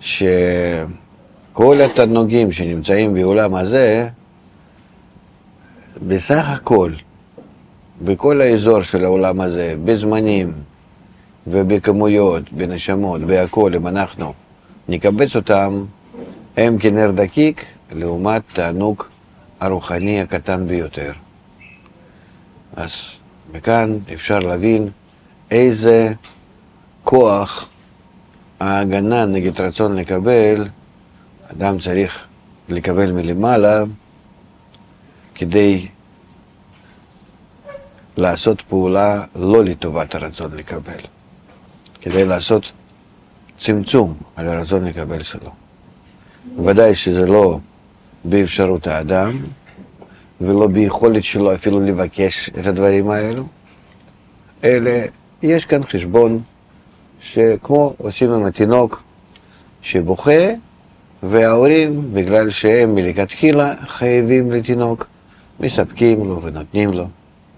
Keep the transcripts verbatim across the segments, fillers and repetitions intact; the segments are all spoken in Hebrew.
שכל התענוגים שנמצאים בעולם הזה, בסך הכל, בכל האזור של העולם הזה, בזמנים ובכמויות, בנשמות, בהכל, אם אנחנו נקבץ אותם, הם כנר דקיק לעומת תענוג הרוחני הקטן ביותר. אז מכאן אפשר להבין איזה כוח ההגנה נגד רצון לקבל, אדם צריך לקבל מלמעלה כדי לעשות פעולה לא לטובת הרצון לקבל, כדי לעשות צמצום על הרצון לקבל שלו. ודאי שזה לא באפשרות האדם, ולא ביכולת שלו אפילו לבקש את הדברים האלו, אלא יש כאן חשבון שכמו עושים עם התינוק שבוכה, וההורים, בגלל שהם מלכתחילה חייבים לתינוק, מספקים לו ונותנים לו.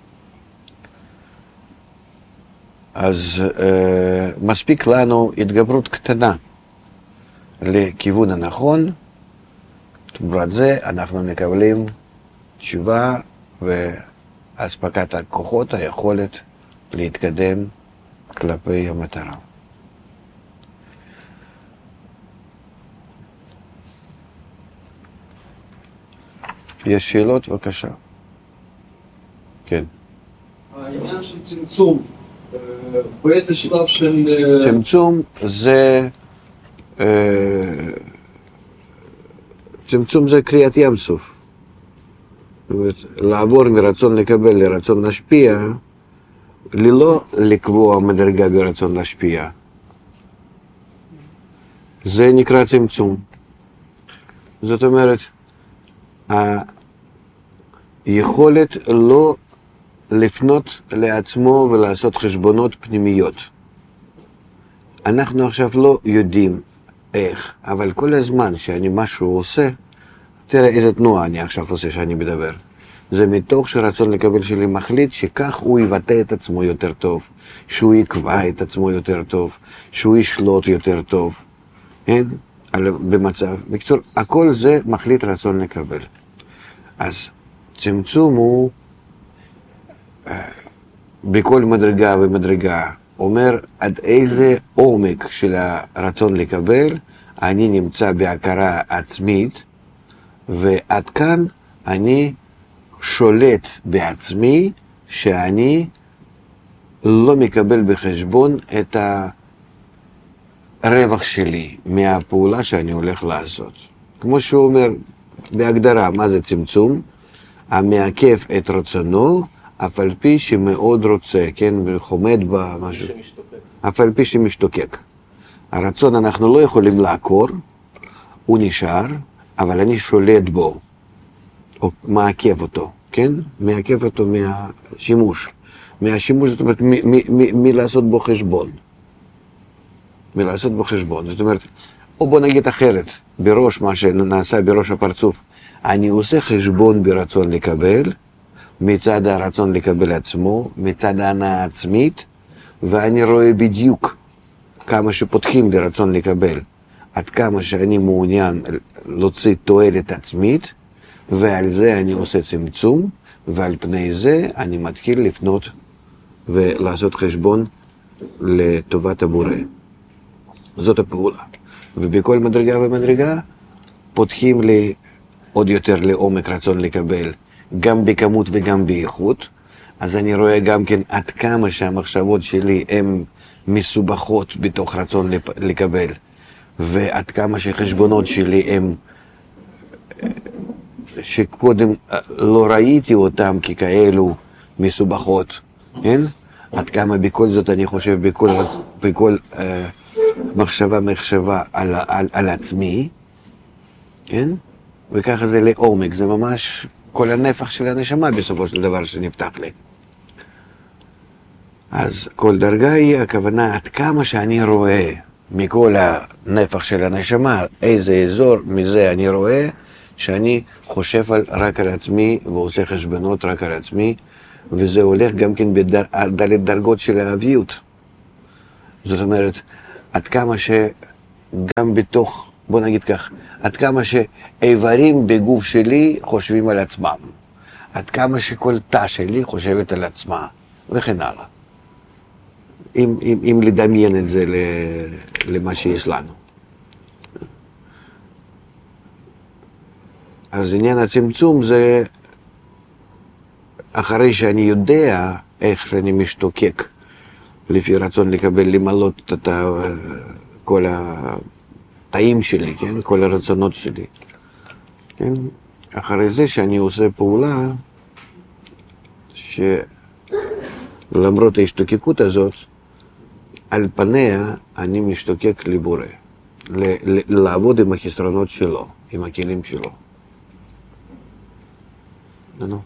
אז אה, מספיק לנו התגברות קטנה לכיוון הנכון, תמורת זה אנחנו מקבלים תשובה והספקת הכוחות, היכולת להתקדם כלפי המטרה. יש שאלות? בבקשה. כן. העניין של צמצום, באיזה שלב של... צמצום זה... צמצום זה קריאת ים סוף. זאת אומרת, לעבור מרצון לקבל לרצון להשפיע, ללא לקבוע מדרגה ברצון להשפיע. זה נקרא צמצום. זאת אומרת, היכולת לא לפנות לעצמו ולעשות חשבונות פנימיות. אנחנו עכשיו לא יודעים איך, אבל כל הזמן שאני משהו עושה, תראה איזה תנועה אני עכשיו עושה שאני מדבר. זה מתוך שרצון לקבל שלי מחליט שכך הוא יבטא את עצמו יותר טוב, שהוא יקבע את עצמו יותר טוב, שהוא ישלוט יותר טוב. אין? במצב. בקצור, הכל זה מחליט רצון לקבל. אז צמצום הוא בכל מדרגה ומדרגה אומר עד איזה עומק של הרצון לקבל אני נמצא בהכרה עצמית, ועד כאן אני שולט בעצמי שאני לא מקבל בחשבון את הרווח שלי מהפעולה שאני הולך לעשות. כמו שהוא אומר בהגדרה, מה זה צמצום? המעכב את רצונו, אף על פי שמאוד רוצה, כן, וחומד במשהו. אף על פי שמשתוקק. הרצון אנחנו לא יכולים לעקור, הוא נשאר, אבל אני שולט בו, או מעכב אותו, כן? מעכב אותו מהשימוש. מהשימוש, זאת אומרת, מלעשות בו חשבון. מלעשות בו חשבון. זאת אומרת, או בוא נגיד אחרת, בראש מה שנעשה בראש הפרצוף, אני עושה חשבון ברצון לקבל, מצד הרצון לקבל עצמו, מצד ההנאה עצמית, ואני רואה בדיוק כמה שפותחים לרצון לקבל, עד כמה שאני מעוניין להוציא תועלת עצמית, ועל זה אני עושה צמצום, ועל פני זה אני מתחיל לפנות ולעשות חשבון לטובת הבורא. זאת הפעולה. ובכל מדרגה ומדרגה פותחים לי עוד יותר לעומק רצון לקבל, גם בכמות וגם באיכות. אז אני רואה גם כן עד כמה שהמחשבות שלי הן מסובכות בתוך רצון לקבל, ועד כמה שחשבונות שלי הן שקודם לא ראיתי אותם ככאלו מסובכות, כן? עד כמה בכל זאת אני חושב בכל, בכל uh, מחשבה מחשבה על, על, על עצמי, כן? וככה זה לעומק, זה ממש כל הנפח של הנשמה בסופו של דבר שנפתח לי. אז כל דרגה היא הכוונה עד כמה שאני רואה מכל הנפח של הנשמה, איזה אזור מזה אני רואה שאני חושב על, רק על עצמי ועושה חשבונות רק על עצמי, וזה הולך גם כן בדלת דרגות של האביות. זאת אומרת, עד כמה גם בתוך, בוא נגיד כך, עד כמה שאיברים בגוף שלי חושבים על עצמם, עד כמה שכל תא שלי חושבת על עצמה, וכן הלאה. אם, אם, אם לדמיין את זה למה שיש לנו. אז עניין הצמצום זה, אחרי שאני יודע איך שאני משתוקק, לפי רצון לקבל, למלות את כל התאים שלי, כן? כל הרצונות שלי. כן? אחרי זה שאני עושה פעולה, שלמרות ההשתוקקות הזאת, על פניה אני משתוקק לבורא, לעבוד עם החסרונות שלו, עם הכלים שלו. נו.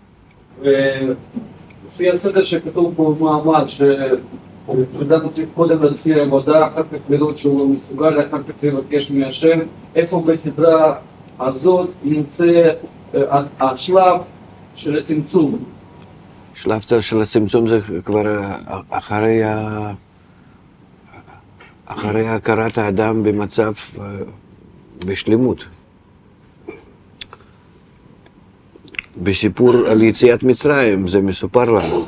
ולפי הסדר שכתוב פה במעמד, שאדם צריך קודם להתחיל עבודה, אחר כך לראות שהוא לא מסוגל, אחר כך לבקש מהשם, איפה בסדרה הזאת נמצא השלב של הצמצום? שלב של הצמצום זה כבר אחרי ה... אחרי הכרת האדם במצב בשלמות. בסיפור על יציאת מצרים זה מסופר לנו.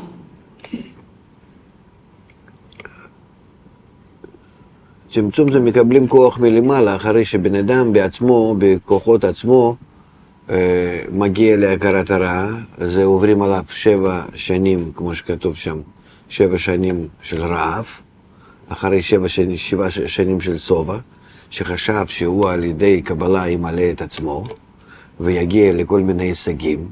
צמצום זה מקבלים כוח מלמעלה, אחרי שבן אדם בעצמו, בכוחות עצמו, מגיע להכרת הרע. זה עוברים עליו שבע שנים, כמו שכתוב שם, שבע שנים של רעב, אחרי שבע שנים, שבע שנים של סובה, שחשב שהוא על ידי קבלה ימלא את עצמו, ויגיע לכל מיני הישגים,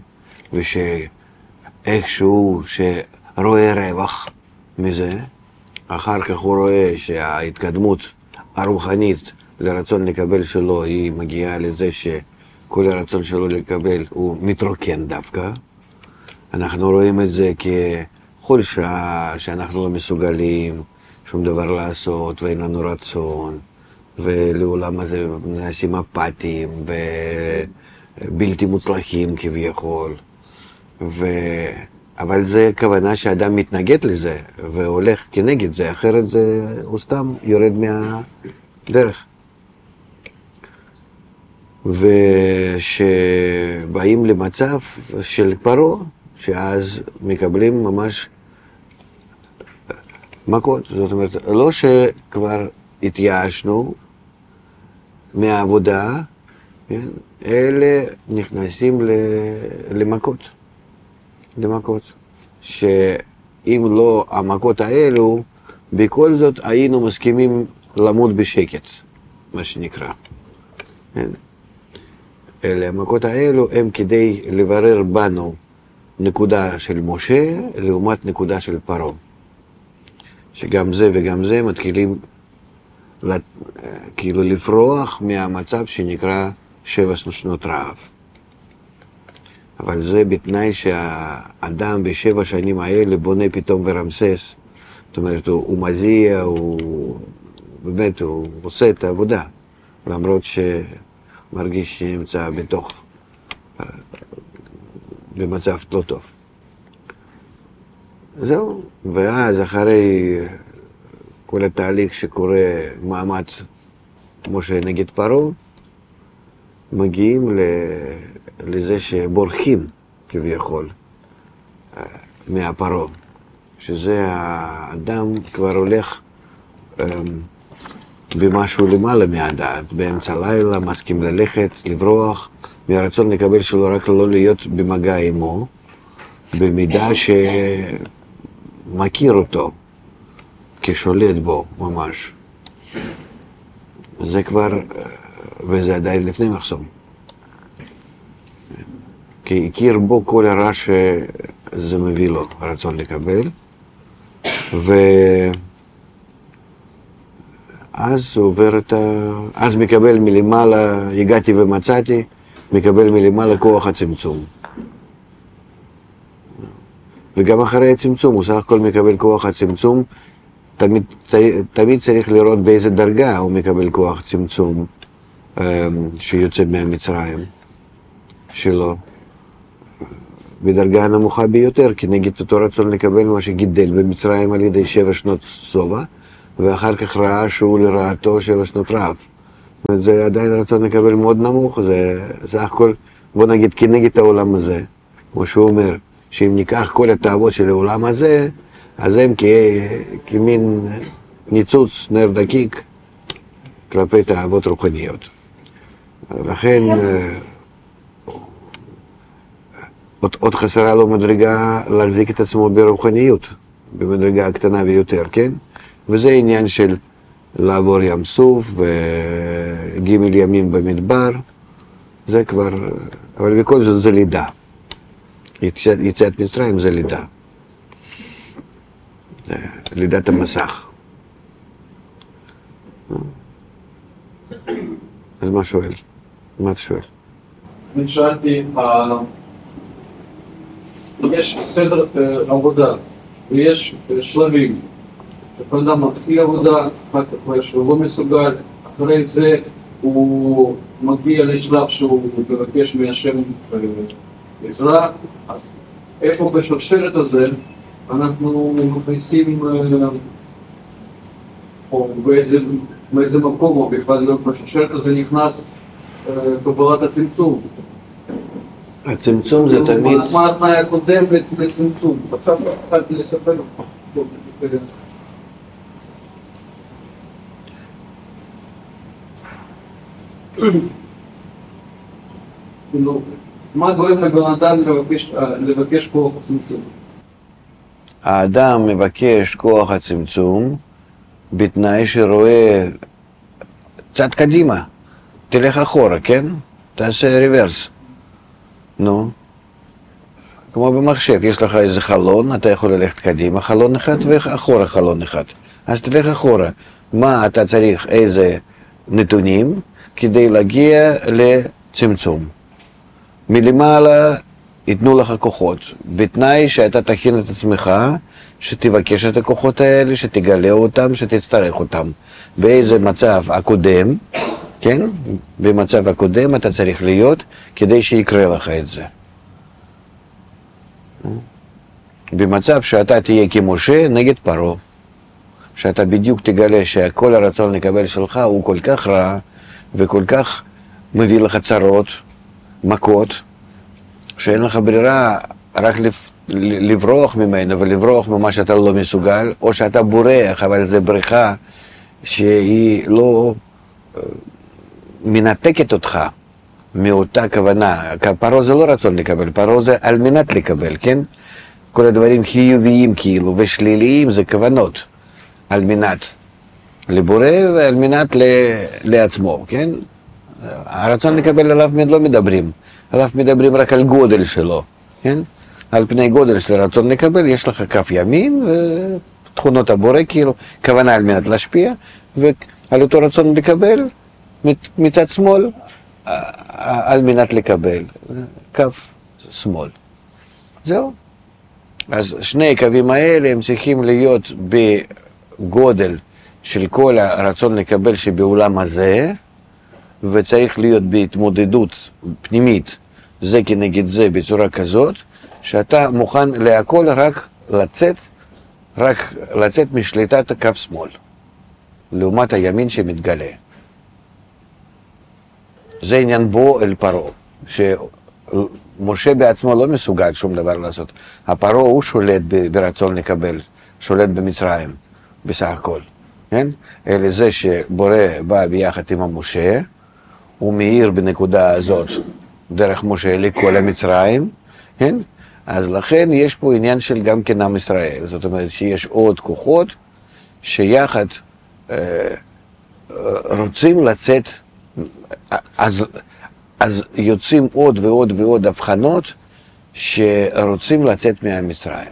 ושאיכשהו שרואה רווח מזה, אחר כך הוא רואה שההתקדמות הרוחנית לרצון לקבל שלו היא מגיעה לזה שכל הרצון שלו לקבל הוא מתרוקן דווקא. אנחנו רואים את זה כחולשה, שאנחנו לא מסוגלים שום דבר לעשות ואין לנו רצון, ולעולם הזה נעשים אפתיים ובלתי מוצלחים כביכול. ו... אבל זה כוונה שאדם מתנגד לזה והולך כנגד זה, אחרת זה הוא סתם יורד מהדרך. ושבאים למצב של פרעה, שאז מקבלים ממש מכות. זאת אומרת, לא שכבר התייאשנו מהעבודה, כן? אלה נכנסים למכות. למכות. שאם לא המכות האלו, בכל זאת היינו מסכימים למות בשקט, מה שנקרא. כן? אלה המכות האלו הם כדי לברר בנו נקודה של משה לעומת נקודה של פרעה. שגם זה וגם זה מתחילים כאילו לפרוח מהמצב שנקרא שבע שנות רעב. אבל זה בתנאי שהאדם בשבע שנים האלה בונה פתאום ורמסס. זאת אומרת, הוא, הוא מזיע, הוא באמת, הוא עושה את העבודה, למרות שמרגיש שנמצא בתוך, במצב לא טוב. זהו, ואז אחרי כל התהליך שקורה מעמד משה נגד פרעה, מגיעים לזה שבורחים כביכול מהפרעה, שזה האדם כבר הולך במשהו למעלה מהדעת, באמצע הלילה מסכים ללכת, לברוח, מהרצון לקבל שלו רק לא להיות במגע עמו, במידה שמכיר אותו, כשולט בו ממש. זה כבר, וזה עדיין לפני מחסום. כי הכיר בו כל הרע שזה מביא לו, הרצון לקבל. ואז עובר את ה... אז מקבל מלמעלה, הגעתי ומצאתי, מקבל מלמעלה כוח הצמצום. וגם אחרי הצמצום, הוא סך הכל מקבל כוח הצמצום, תמיד, תמיד צריך לראות באיזה דרגה הוא מקבל כוח צמצום שיוצא מהמצרים שלו. בדרגה הנמוכה ביותר, כנגד אותו רצון לקבל מה שגידל במצרים על ידי שבע שנות סובה, ואחר כך ראה שהוא לרעתו שבע שנות רעב. זה עדיין רצון לקבל מאוד נמוך, זה סך הכל, בוא נגיד, כנגד העולם הזה, כמו שהוא אומר, שאם ניקח כל התאוות של העולם הזה, אז הם כ... כמין ניצוץ נר דקיק כלפי תאוות רוחניות. לכן, עוד, עוד חסרה לו מדרגה להחזיק את עצמו ברוחניות, במדרגה הקטנה ביותר, כן? וזה עניין של לעבור ים סוף וגימל ימים במדבר, זה כבר, אבל בכל זאת זה לידה. יציאת, יציאת מצרים זה לידה. זה לידת המסך. אז מה שואל? מה אתה שואל? אני שאלתי, יש סדר עבודה ויש שלבים. כשבן אדם מתחיל עבודה, אחר כך רואה שהוא לא מסוגל, אחרי זה הוא מגיע לשלב שהוא מבקש מהשם עזרה, אז איפה בשרשרת הזה אנחנו מכניסים, או באיזה, באיזה מקום, או בכלל לא בשרשרת הזה נכנס קבלת הצמצום. הצמצום זה תמיד... מה התנאי הקודם לצמצום? עכשיו התחלתי לספר לך. מה גורם לבן אדם לבקש כוח הצמצום? האדם מבקש כוח הצמצום בתנאי שרואה צד קדימה, תלך אחורה, כן? תעשה ריברס. נו, כמו במחשב, יש לך איזה חלון, אתה יכול ללכת קדימה חלון אחד ואחורה חלון אחד. אז תלך אחורה. מה אתה צריך, איזה נתונים, כדי להגיע לצמצום. מלמעלה ייתנו לך כוחות, בתנאי שאתה תכין את עצמך, שתבקש את הכוחות האלה, שתגלה אותם, שתצטרך אותם. באיזה מצב הקודם, כן? במצב הקודם אתה צריך להיות, כדי שיקרה לך את זה. במצב שאתה תהיה כמשה נגד פרעה, שאתה בדיוק תגלה שכל הרצון לקבל שלך הוא כל כך רע, וכל כך מביא לך צרות, מכות, שאין לך ברירה רק לברוח ממנו ולברוח ממה שאתה לא מסוגל, או שאתה בורח, אבל זה בריחה שהיא לא מנתקת אותך מאותה כוונה. פרעה זה לא רצון לקבל, פרעה זה על מנת לקבל, כן? כל הדברים חיוביים כאילו ושליליים זה כוונות, על מנת לבורא ועל מנת ל... לעצמו, כן? הרצון לקבל עליו לא מדברים, עליו מדברים רק על גודל שלו, כן? על פני גודל של הרצון לקבל יש לך כף ימין ותכונות הבורא, כאילו, כוונה על מנת להשפיע, ועל אותו רצון לקבל מצד שמאל, על מנת לקבל, כף שמאל. זהו. אז שני הקווים האלה הם צריכים להיות בגודל של כל הרצון לקבל שבעולם הזה, וצריך להיות בהתמודדות פנימית זה כנגד זה בצורה כזאת, שאתה מוכן להכל רק לצאת, רק לצאת משליטת הקו שמאל, לעומת הימין שמתגלה. זה עניין בו אל פרעה, שמשה בעצמו לא מסוגל שום דבר לעשות. הפרעה הוא שולט ברצון לקבל, שולט במצרים, בסך הכל. כן? אלא זה שבורא בא ביחד עם המשה, הוא מאיר בנקודה הזאת דרך משה לכל המצרים, כן? אז לכן יש פה עניין של גם כן עם ישראל, זאת אומרת שיש עוד כוחות שיחד אה, רוצים לצאת, אז, אז יוצאים עוד ועוד ועוד הבחנות שרוצים לצאת מהמצרים.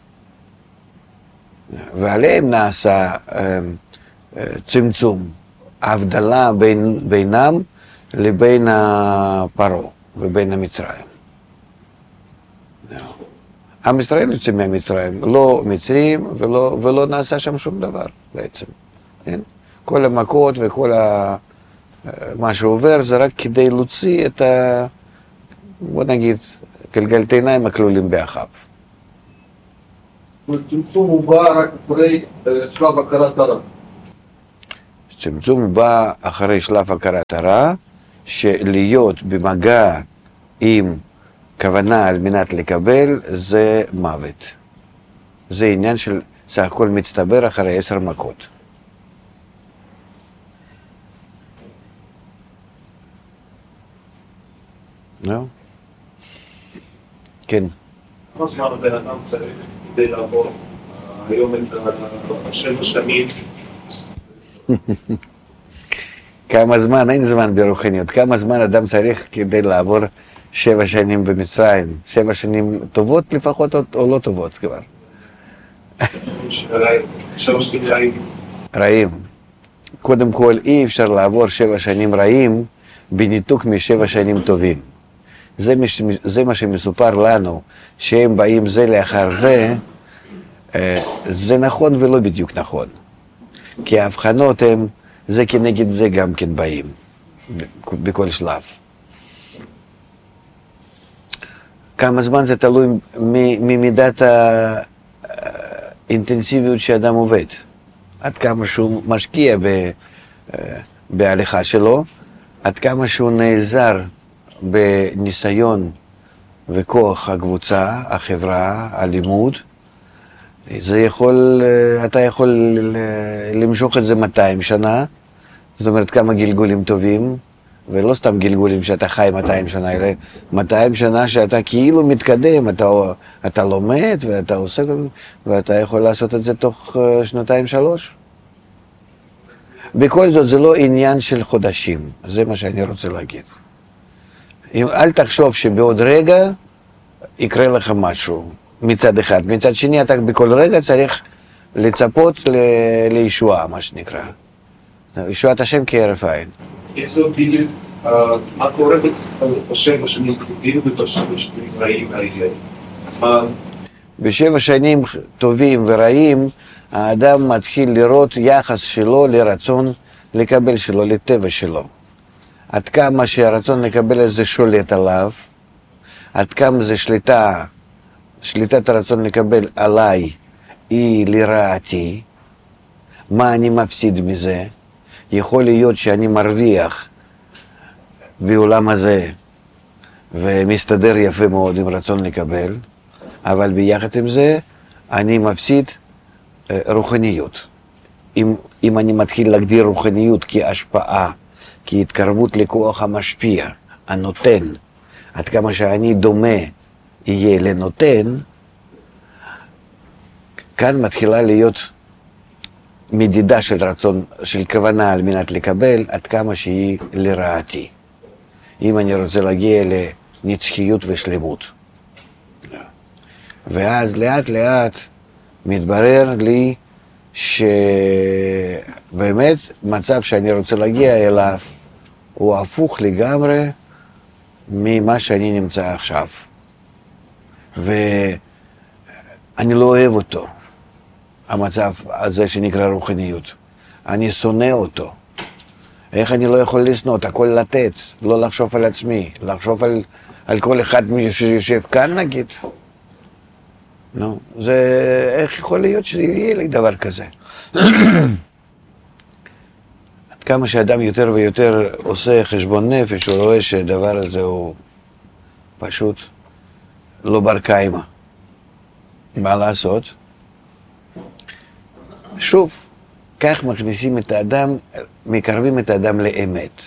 ועליהם נעשה אה, אה, צמצום, ההבדלה בין, בינם לבין הפרעה ובין המצרים. עם ישראל יוצא מהמצרים, לא מצרים ולא, ולא נעשה שם שום דבר בעצם. כן? כל המכות וכל ה... מה שעובר זה רק כדי להוציא את ה... בוא נגיד, גלגלת עיניים הכלולים באחיו. צמצום הוא בא רק אחרי שלב הכרת הרע. צמצום בא אחרי שלב הכרת הרע, שלהיות במגע עם כוונה על מנת לקבל זה מוות. זה עניין של סך הכל מצטבר אחרי עשר מכות. לא? כן. כמה זמן הבן אדם צריך כדי לעבור היום את השבע שנים? כמה זמן? אין זמן ברוחניות. כמה זמן אדם צריך כדי לעבור שבע שנים במצרים? שבע שנים טובות לפחות או לא טובות כבר? שבע שנים רעים. רעים. קודם כל אי אפשר לעבור שבע שנים רעים בניתוק משבע שנים טובים. זה, מש, זה מה שמסופר לנו, שהם באים זה לאחר זה, זה נכון ולא בדיוק נכון. כי ההבחנות הם, זה כנגד זה גם כן באים, בכל שלב. כמה זמן זה תלוי ממידת האינטנסיביות שאדם עובד. עד כמה שהוא משקיע ב, בהליכה שלו, עד כמה שהוא נעזר בניסיון וכוח הקבוצה, החברה, הלימוד. זה יכול, אתה יכול למשוך את זה מאתיים שנה, זאת אומרת כמה גלגולים טובים, ולא סתם גלגולים שאתה חי מאתיים שנה, אלא מאתיים שנה שאתה כאילו מתקדם, אתה, אתה לומד ואתה עושה, ואתה יכול לעשות את זה תוך שנתיים שלוש. בכל זאת זה לא עניין של חודשים, זה מה שאני רוצה להגיד. אל תחשוב שבעוד רגע יקרה לך משהו מצד אחד, מצד שני אתה בכל רגע צריך לצפות ל- לישועה, מה שנקרא. ישועת השם כהרף עין. איך זה בדיוק, מה קורה בשבע שנים טובים ובשבע שנים רעים האלה? בשבע שנים טובים ורעים האדם מתחיל לראות יחס שלו לרצון לקבל שלו, לטבע שלו. עד כמה שהרצון לקבל את זה שולט עליו, עד כמה זה שליטה, שליטת הרצון לקבל עליי היא לרעתי, מה אני מפסיד מזה? יכול להיות שאני מרוויח בעולם הזה ומסתדר יפה מאוד עם רצון לקבל, אבל ביחד עם זה אני מפסיד רוחניות. אם, אם אני מתחיל להגדיר רוחניות כהשפעה, כהתקרבות לכוח המשפיע, הנותן, עד כמה שאני דומה יהיה לנותן, כאן מתחילה להיות מדידה של רצון, של כוונה על מנת לקבל, עד כמה שהיא לרעתי. אם אני רוצה להגיע לנצחיות ושלמות. ואז לאט לאט מתברר לי שבאמת מצב שאני רוצה להגיע אליו הוא הפוך לגמרי ממה שאני נמצא עכשיו. ואני לא אוהב אותו, המצב הזה שנקרא רוחניות. אני שונא אותו. איך אני לא יכול לשנות? הכל לתת, לא לחשוב על עצמי, לחשוב על, על כל אחד שיושב כאן נגיד. נו, זה, איך יכול להיות שיהיה לי דבר כזה? עד כמה שאדם יותר ויותר עושה חשבון נפש, הוא רואה שהדבר הזה הוא פשוט לא בר קיימא. מה לעשות? שוב, כך מכניסים את האדם, מקרבים את האדם לאמת.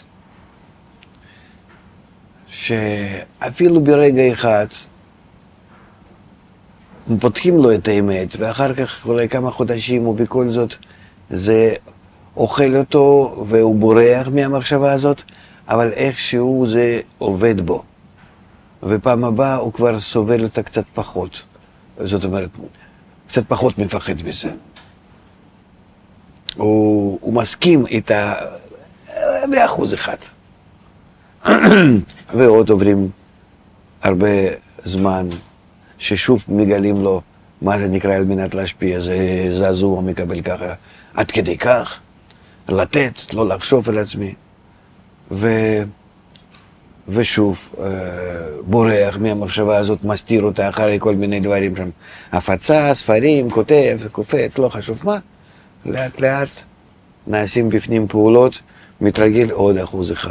שאפילו ברגע אחד פותחים לו את האמת, ואחר כך אולי כמה חודשים, ובכל זאת זה אוכל אותו והוא בורח מהמחשבה הזאת, אבל איכשהו זה עובד בו. ופעם הבאה הוא כבר סובל אותה קצת פחות. זאת אומרת, קצת פחות מפחד מזה. הוא, הוא מסכים איתה באחוז אחד. ועוד עוברים הרבה זמן ששוב מגלים לו מה זה נקרא על מנת להשפיע, זה זעזוע מקבל ככה, עד כדי כך, לתת, לא לחשוב על עצמי. ו... ושוב, בורח מהמחשבה הזאת, מסתיר אותה אחרי כל מיני דברים שם. הפצה, ספרים, כותב, קופץ, לא חשוב מה. לאט לאט נעשים בפנים פעולות, מתרגל עוד אחוז אחד.